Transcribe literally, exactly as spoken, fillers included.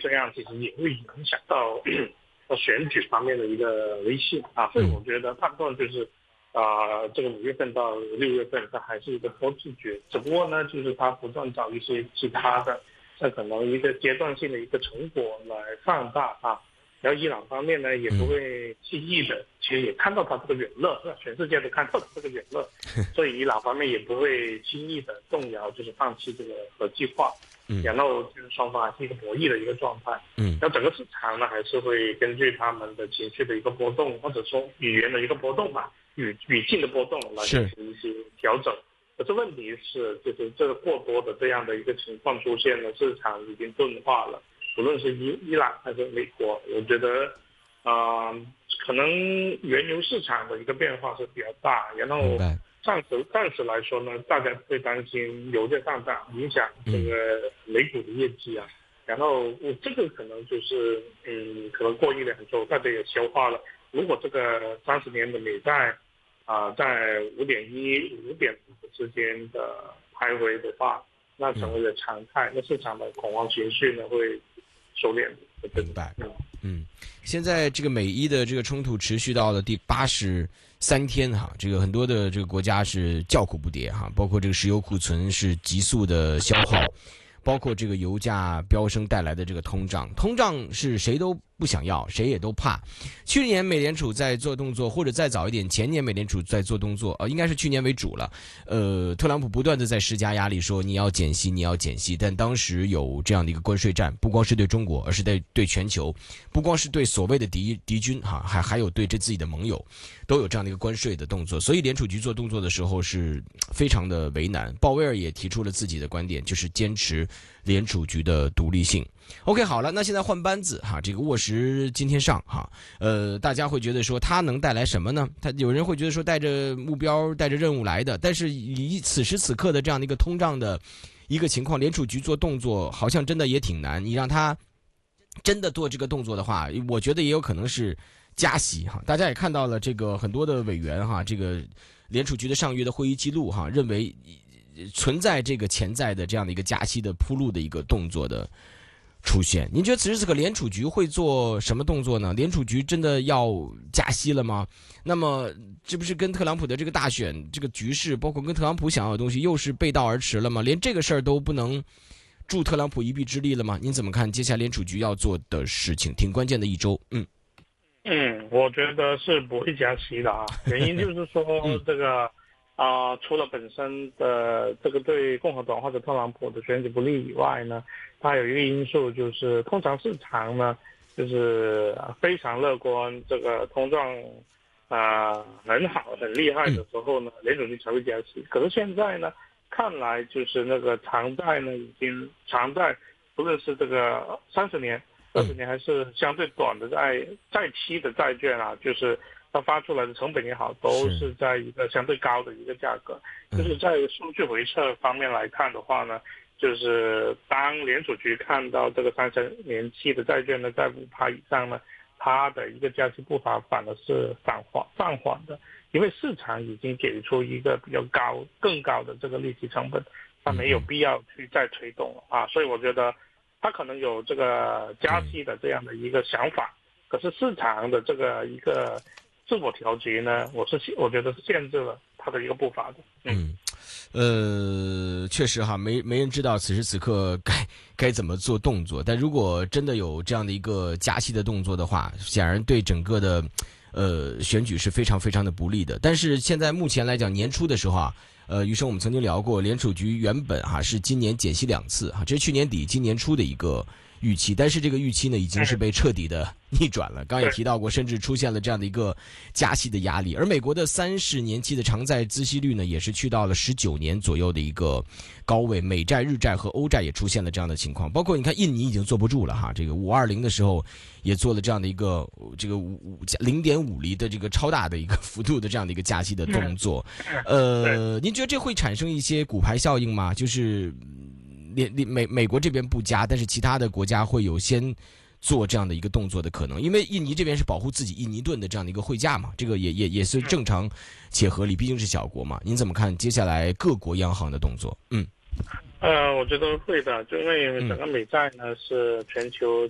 这样其实也会影响到选举方面的一个威信啊，所以我觉得判断就是，啊、呃，这个五月份到六月份它还是一个多次决，只不过呢，就是它不断找一些其他的，那可能一个阶段性的一个成果来放大啊。然后伊朗方面呢也不会轻易的，其实也看到他这个远乐，全世界都看到他这个远乐，所以伊朗方面也不会轻易的动摇，就是放弃这个核计划。然后就是双方还是一个博弈的一个状态。嗯，那整个市场呢还是会根据他们的情绪的一个波动，或者说语言的一个波动吧，语语境的波动来进行一些调整。可是问题是，就是这个过多的这样的一个情况出现了，市场已经钝化了。无论是伊伊朗还是美国，我觉得，啊、呃，可能原油市场的一个变化是比较大，然后暂时暂时来说呢，大家会担心油价上涨影响这个美股的业绩啊，然后这个可能就是嗯，可能过一两周大家也消化了。如果这个三十年的美债啊、呃，在五点一、五点五之间的徘徊的话，那成为了常态，那市场的恐慌情绪呢会收敛。 明白。嗯，现在这个美伊的这个冲突持续到了第八十三天哈，这个很多的这个国家是叫苦不迭哈，包括这个石油库存是急速的消耗，包括这个油价飙升带来的这个通胀，通胀是谁都不想要，谁也都怕。去年美联储在做动作，或者再早一点，前年美联储在做动作，呃，应该是去年为主了。呃，特朗普不断的在施加压力，说你要减息，你要减息。但当时有这样的一个关税战，不光是对中国，而是对对全球，不光是对所谓的敌敌军哈，还还有对这自己的盟友，都有这样的一个关税的动作。所以联储局做动作的时候是非常的为难。鲍威尔也提出了自己的观点，就是坚持联储局的独立性。OK， 好了，那现在换班子哈，这个沃什今天上哈，呃，大家会觉得说他能带来什么呢？他有人会觉得说带着目标、带着任务来的，但是以此时此刻的这样的一个通胀的一个情况，联储局做动作好像真的也挺难。你让他真的做这个动作的话，我觉得也有可能是加息哈。大家也看到了这个很多的委员哈，这个联储局的上月的会议记录哈，认为存在这个潜在的这样的一个加息的铺路的一个动作的出现。您觉得此时此刻联储局会做什么动作呢？联储局真的要加息了吗？那么这不是跟特朗普的这个大选这个局势，包括跟特朗普想要的东西又是背道而驰了吗？连这个事儿都不能助特朗普一臂之力了吗？您怎么看接下来联储局要做的事情？挺关键的一周。嗯嗯，我觉得是不会加息的啊。原因就是说这个啊、呃，除了本身的这个对共和党或者特朗普的选举不利以外呢，它有一个因素就是，通常市场呢就是非常乐观，这个通胀啊、呃、很好很厉害的时候呢，联储局才会加息。可是现在呢，看来就是那个长债呢已经长债，不论是这个三十年、二十年还是相对短的债债期的债券啊，就是它发出来的成本也好，都是在一个相对高的一个价格。就是在数据回测方面来看的话呢，就是当联储局看到这个三十年期的债券呢在五趴以上呢，它的一个加息步伐反而是放缓放缓的，因为市场已经给出一个比较高、更高的这个利息成本，它没有必要去再推动了啊。所以我觉得它可能有这个加息的这样的一个想法，可是市场的这个一个自我调节呢，我是我觉得是限制了它的一个步伐的。 嗯。呃，确实哈，没没人知道此时此刻该该怎么做动作。但如果真的有这样的一个加息的动作的话，显然对整个的呃选举是非常非常的不利的。但是现在目前来讲，年初的时候啊，呃，余生我们曾经聊过，联储局原本哈是今年减息两次哈，这是去年底今年初的一个预期，但是这个预期呢已经是被彻底的逆转了。刚也提到过，甚至出现了这样的一个加息的压力。而美国的三十年期的长债孳息率呢，也是去到了十九年左右的一个高位。美债、日债和欧债也出现了这样的情况。包括你看，印尼已经坐不住了哈，这个五二零的时候也做了这样的一个这个五五零点五厘的这个超大的一个幅度的这样的一个加息的动作。呃，您觉得这会产生一些骨牌效应吗？就是联美美国这边不加，但是其他的国家会有先做这样的一个动作的可能，因为印尼这边是保护自己印尼盾的这样的一个汇价嘛，这个也也也是正常且合理，毕竟是小国嘛。您怎么看接下来各国央行的动作？嗯， 呃，我觉得会的，就因为整个美债呢是全球